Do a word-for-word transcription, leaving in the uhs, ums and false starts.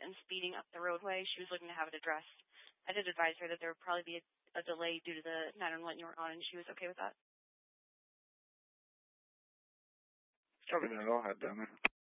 and speeding up the roadway. She was looking to have it addressed. I did advise her that there would probably be a, a delay due to the nine one one you were on, and she was okay with that. Copy that. I'll head down there.